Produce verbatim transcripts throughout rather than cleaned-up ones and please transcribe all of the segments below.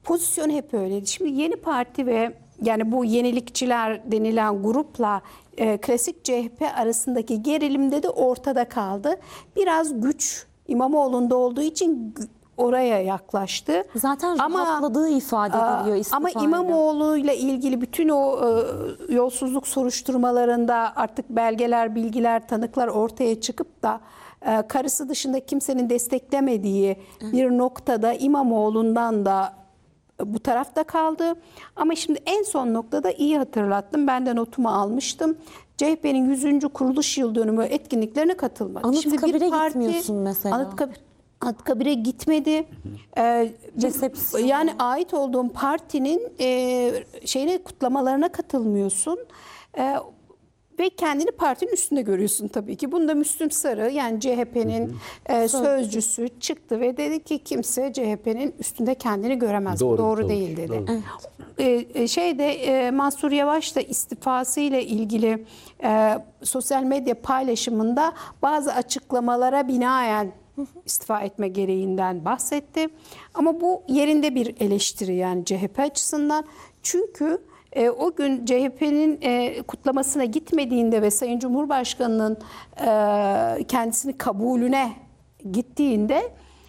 pozisyon hep öyleydi. Şimdi Yeni Parti ve yani bu yenilikçiler denilen grupla e, klasik C H P arasındaki gerilimde de ortada kaldı. Biraz güç İmamoğlu'nda olduğu için oraya yaklaştı. Zaten ama rahatladığı ifade ediliyor istifayla. Ama İmamoğlu'yla ilgili bütün o e, yolsuzluk soruşturmalarında artık belgeler, bilgiler, tanıklar ortaya çıkıp da e, karısı dışında kimsenin desteklemediği bir noktada İmamoğlu'ndan da bu tarafta kaldı. Ama şimdi en son noktada iyi hatırlattım. Ben de notumu almıştım. C H P'nin yüzüncü kuruluş yıl dönümü etkinliklerine katılmadı. Anıtkabir'e gitmiyorsun mesela. Anıtkabir, Anıtkabir'e gitmedi. Ee, yani ait olduğum partinin e, şeyine kutlamalarına katılmıyorsun. Ee, ve kendini partinin üstünde görüyorsun tabii ki. Bunda Müslüm Sarı yani C H P'nin e, sözcüsü çıktı ve dedi ki kimse C H P'nin üstünde kendini göremez. Doğru, Doğru, Doğru doğru değil dedi. Evet. E, şeyde e, Mansur Yavaş da istifası ile ilgili e, sosyal medya paylaşımında bazı açıklamalara binaen istifa etme gereğinden bahsetti. Ama bu yerinde bir eleştiri yani C H P açısından. Çünkü e, o gün C H P'nin e, kutlamasına gitmediğinde ve Sayın Cumhurbaşkanı'nın e, kendisini kabulüne gittiğinde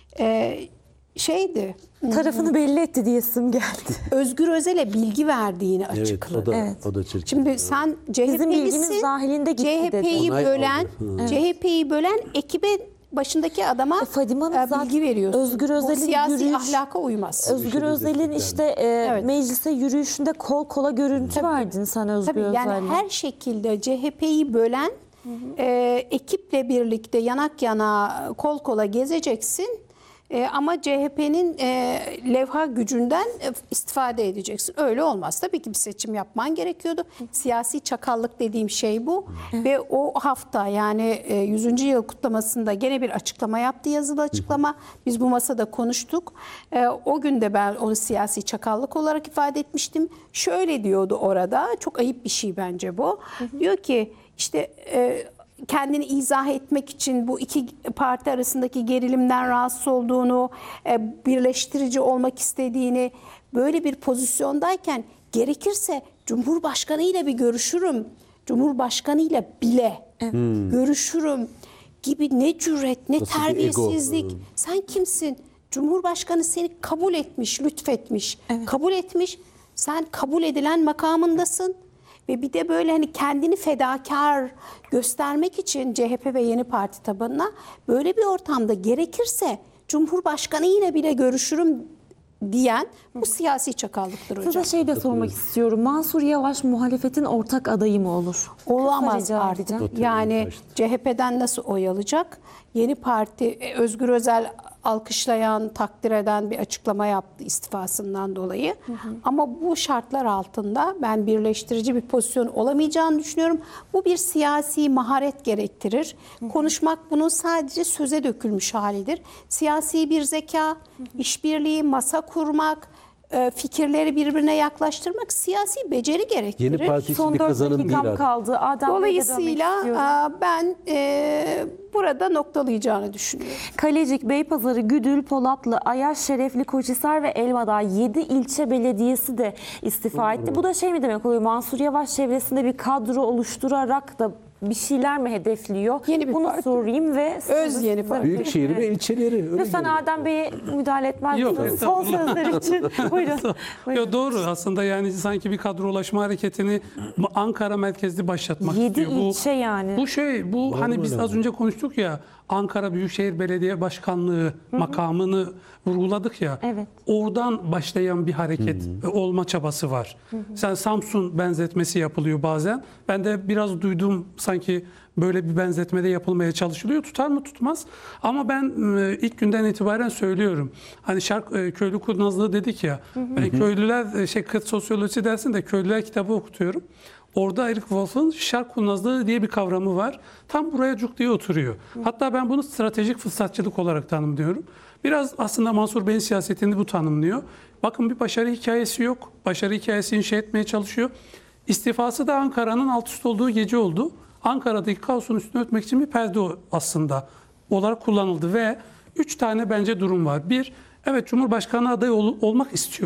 e, şeydi. Tarafını belli etti diyesim geldi. Özgür Özel'e bilgi verdiğini açıkladı. Evet, o da, Evet. o da çirkin. Şimdi sen Bizim bilgimiz C H P'lisin. dahilinde gitti C H P'yi dedi. bölen, Onay C H P'yi bölen ekibe başındaki adama E, Fadime Hanım e, zaten bilgi veriyorsun. Özgür Bu Özel'in siyasi yürüyüş- ahlaka uymaz. Özgür Özel'in işte e, Evet. meclise yürüyüşünde kol kola görüntü verdin sen Özgür Tabii yani Özel'le. her şekilde C H P'yi bölen e, ekiple birlikte yanak yana kol kola gezeceksin. E, ama C H P'nin e, levha gücünden e, istifade edeceksin. Öyle olmaz. Tabii ki bir seçim yapman gerekiyordu. Siyasi çakallık dediğim şey bu. Ve o hafta yani e, yüzüncü yıl kutlamasında gene bir açıklama yaptı, yazılı açıklama. Biz bu masada konuştuk. E, o gün de ben onu siyasi çakallık olarak ifade etmiştim. Şöyle diyordu orada, çok ayıp bir şey bence bu. Diyor ki işte... E, kendini izah etmek için bu iki parti arasındaki gerilimden rahatsız olduğunu, birleştirici olmak istediğini, böyle bir pozisyondayken gerekirse Cumhurbaşkanı ile bir görüşürüm, Cumhurbaşkanı ile bile hmm. görüşürüm gibi ne cüret, ne Nasıl bir terbiyesizlik. ego? Sen kimsin? Cumhurbaşkanı seni kabul etmiş, lütfetmiş, Evet. kabul etmiş. Sen kabul edilen makamındasın. Ve bir de böyle hani kendini fedakar göstermek için C H P ve Yeni Parti tabanına böyle bir ortamda gerekirse Cumhurbaşkanı yine bile görüşürüm diyen bu siyasi çakallıktır hocam. Size şey de sormak istiyorum. Mansur Yavaş muhalefetin ortak adayı mı olur? Olamaz Kısa rica artık. edeceğim. Yani C H P'den nasıl oy alacak? Yeni Parti Özgür Özel alkışlayan, takdir eden bir açıklama yaptı istifasından dolayı. Hı hı. Ama bu şartlar altında ben birleştirici bir pozisyon olamayacağını düşünüyorum. Bu bir siyasi maharet gerektirir. Hı hı. Konuşmak bunun sadece söze dökülmüş halidir. Siyasi bir zeka, hı hı. işbirliği, masa kurmak, fikirleri birbirine yaklaştırmak siyasi beceri gerektirir. Yeni Parti için Son bir dört kazanım değil dakikam artık. kaldı. Adem Dolayısıyla ben e, burada noktalayacağını düşünüyorum. Kalecik, Beypazarı, Güdül, Polatlı, Ayaş, Şerefli, Koçhisar ve Elmadağ yedi ilçe belediyesi de istifa etti. Bu da şey mi demek oluyor? Mansur Yavaş çevresinde bir kadro oluşturarak da bir şeyler mi hedefliyor? Yeni bir Bunu parti. sorayım ve Öz yeni parti. Büyükşehir ve ilçeleri. öyle lütfen görüyorum. Adem Bey'e müdahale etmez Yok, misiniz? Son sözler için. Buyurun. Buyurun. Yo, doğru aslında yani sanki bir kadrolaşma hareketini Ankara merkezli başlatmak Yedi istiyor. Bu, ilçe yani. Bu şey bu Normal hani biz yani. az önce konuştuk ya Ankara Büyükşehir Belediye Başkanlığı hı hı. makamını vurguladık ya. Evet. Oradan başlayan bir hareket hı hı. olma çabası var. Hı hı. Sen Samsun benzetmesi yapılıyor bazen. Ben de biraz duydum sanki böyle bir benzetmede yapılmaya çalışılıyor. Tutar mı tutmaz. Ama ben ilk günden itibaren söylüyorum. Hani Şark Köylü Kurnazlığı dedik ya. Hı hı. Ben köylüler şey kıt sosyolojisi dersin de köylüler kitabı okutuyorum. Orada Eric Wolff'un şark kurnazlığı diye bir kavramı var. Tam buraya cuk diye oturuyor. Hatta ben bunu stratejik fırsatçılık olarak tanımlıyorum. Biraz aslında Mansur Bey'in siyasetini bu tanımlıyor. Bakın bir başarı hikayesi yok. Başarı hikayesi inşa etmeye çalışıyor. İstifası da Ankara'nın alt üst olduğu gece oldu. Ankara'daki kaosun üstünü örtmek için bir perde aslında olarak kullanıldı ve üç tane bence durum var. Bir, evet Cumhurbaşkanı adayı ol, olmak istiyor.